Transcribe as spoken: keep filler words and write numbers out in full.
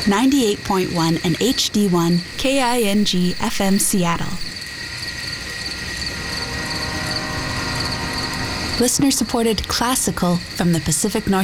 ninety-eight point one and H D one K I N G F M Seattle. Listener-supported classical from the Pacific Northwest.